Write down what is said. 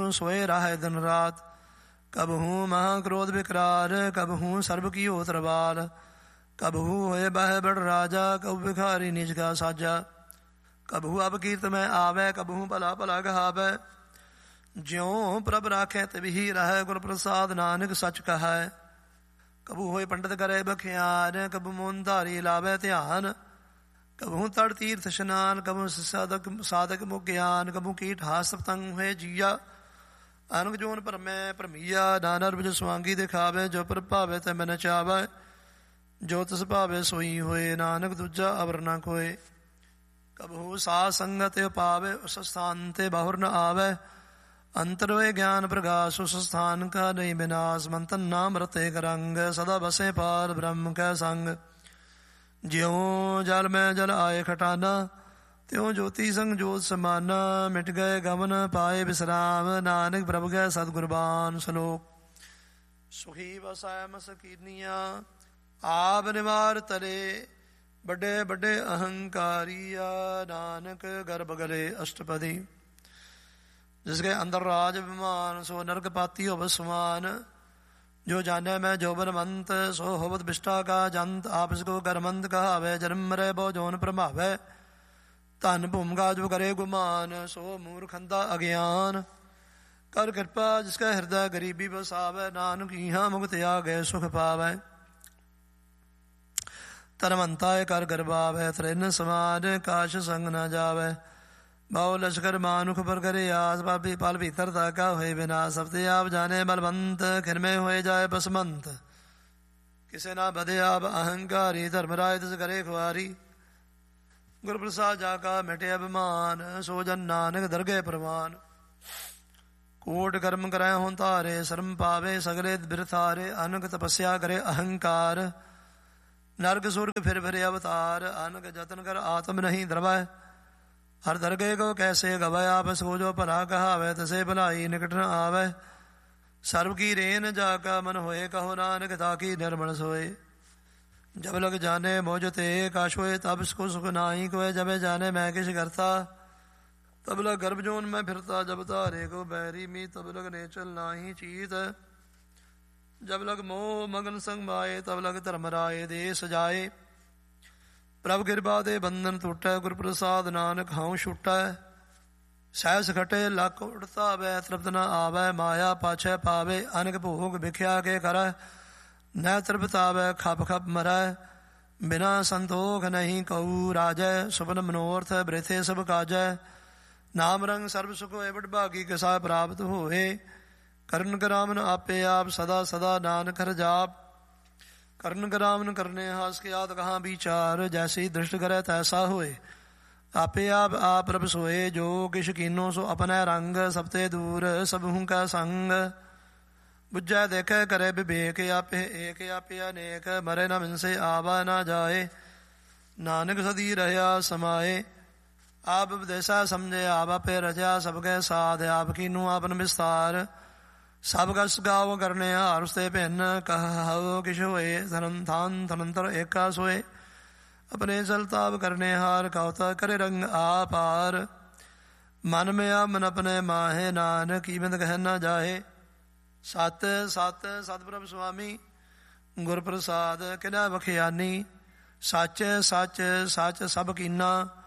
सोए राहे दिन रात। कबहू महाक्रोध विकराल, कबहू सर्ब की हो तरवाल। कबहू होए बह बड़ राजा, कब भिखारी निज का साजा। कबहू अब कीर्त में आवे, कबहू भला भला कहावे। ज्यों प्रभ राखे तिबही रहे, गुर प्रसाद नानक सच कहे। कबू होए पंडित करे बख्यान, कबू मोन धारी लावे ध्यान। कबहू तड़ तीर्थ स्नान, कबू साधक मुख ज्ञान। कबू कीट हास पतंग हुए जिया, अनक जोन भरमै भरमीया। नाना रूप जो स्वांगी दिखावे, जो पर भावे ते मन चावे। जो तिस भावे सोई होए, नानक दूजा अवर न कोय। कबहू साध संगत पावे, उस स्थान ते बाहुर न आवे। अंतर वे ज्ञान प्रकाश, उस स्थान का नहीं विनाश। मंतन नाम रते करंग, सदा बसे पार ब्रह्म कै संग। ज्यों जल में जल आए खटाना, त्यों ज्योति संग ज्योत समाना। मिट गए गमन पाए विश्राम, नानक प्रभ गए सदगुरबान। श्लोक। सुखी बसाय मसकीनिया, आप निवार तरे। बड़े बड़े अहंकारिया, नानक गर्भ गले अष्टपदी। जिसके अंदर राज विमान, सो नरक पाती हो बसमान। जो जाने मैं जोबन मंत, सो होवत बिष्टा का जंत। आप इसको गर्मंत कहावे, जन्म मरे बो जोन प्रभावे। धन भूमगा जो करे गुमान, सो मूर्खंदा अज्ञान। कर कृपा जिसका हृदय गरीबी बसावे, नानक यहाँ मुक्त आ गए सुख पावे। धनवंताय कर गर्भावे, त्रिन समान काश संग न जावे। बाओ लश्कर मानुख पर करे आस, पापी पल भीतर ताका हुए विनाश। सबते आप जाने बलवंत, खिरमे हुए जाए बसमंत। किसे ना बधे आप अहंकारी, धर्मराय तिस करे खुआरी। गुरु प्रसाद जाका मिटे अभिमान, सो जन नानक दरगे प्रवान। कोट कर्म कराए हों तारे, शर्म पावे सगले बिरथारे। अनक तपस्या करे अहंकार, नरक सुरग फिर फिर अवतार। अनक जतन कर आत्म नहीं द्रवै, हर दरगे को कैसे गवै। आप सो जो भला कहावे, तसे भलाई निकट न आवे। सर्व की रेन जाका मन होए, कहो नानक ताकी निर्मल सोए। जब लग जाने मोज ते काश होए, तब इसको सुख नाही कोय। जब जाने मैं किस करता, तब लग गर्भ जोन में फिरता। जब तारे को बैरी मी, तब लग नेचल नाही चीत। जब लग मोह मगन संग माए, तब लग धर्मराय देश जाए। प्रभ कृपा दे बंधन टूटै, गुर प्रसाद नानक हाउ छूटै। सहस खटे लक उड़ता वै, तृप्त न आवै। माया पाछै पावे, अनक भोग भिख्या के करੈ। न तृप्तावै खप खप मरै, बिना संतोख नहीं कहू राजै। सुपन मनोरथ वृथे सब काजै, नाम रंग सर्व सुख होए। बड़ भागी किसा प्राप्त होए, करण करामन आपे आप। सदा सदा नानक हर जाप, करण करामन करने हास के याद कहाँ विचार। जैसे ही दृष्ट करे तैसा होए, आपे आप प्रभ सोए। जो किश कीनो सो अपने रंग, सबते दूर सबहू का संग। बुझै देखे करे विवेक, आपे एक आपे अनेक। मरे न मिनसे आवा न जाए, नानक सदी रहया समाए। आप उपदेशा समझे आप आपे रचा, सबके साध आप कीनू आपन विस्तार। सब कस गाव करने हार उसते भिन्न, कहो किश होए। धनम थान धनंतर एका सोए, अपने जलताप करने हार। कौता करे रंग आपार, मन में आ मन अपने माहे। नानक कीमत कह न जाए। सत सत सतप्रभ स्वामी, गुर प्रसाद किना बखियानी। सच सच सच सब कीना,